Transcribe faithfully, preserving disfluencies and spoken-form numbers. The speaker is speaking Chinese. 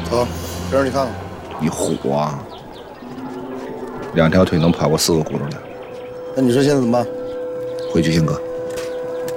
疼，这让你看看。 你虎啊！两条腿能跑过四个轱辘的。 那你说现在怎么办？ 回去先哥。